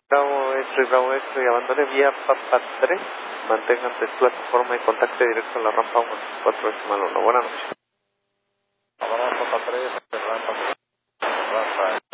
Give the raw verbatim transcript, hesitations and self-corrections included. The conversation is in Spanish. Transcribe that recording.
Bravo X-Ray, Bravo X-Ray, abandone vía Papa tres, mantengan plataforma y contacte directo en la rampa uno cuatro decimal uno. Buenas noches. Ahora Papa tres, rampa, rampa.